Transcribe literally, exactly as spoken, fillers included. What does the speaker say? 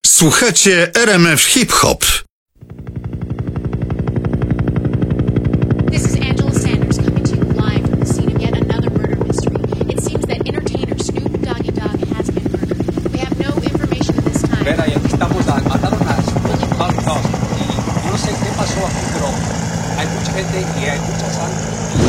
Słuchacie R M F Hip Hop. This is Angela Sanders coming to you live from the scene of yet another murder mystery. It seems that entertainer Snoop Doggy Dogg has been murdered. We have no information at this time. Espera, y aquí estamos, a- mataron a Snoop Doggy Dogg. Y yo no sé qué pasó aquí, pero hay mucha gente y hay mucha sangre.